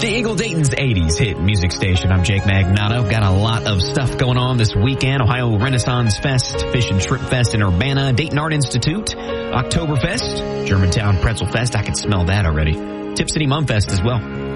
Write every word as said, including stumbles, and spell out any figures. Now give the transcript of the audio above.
The Eagle Dayton's eighties hit music station. I'm Jake Magnato. Got a lot of stuff going on this weekend. Ohio Renaissance Fest, Fish and Shrimp Fest in Urbana, Dayton Art Institute, Oktoberfest, Germantown Pretzel Fest. I can smell that already. Tip City Mum Fest as well.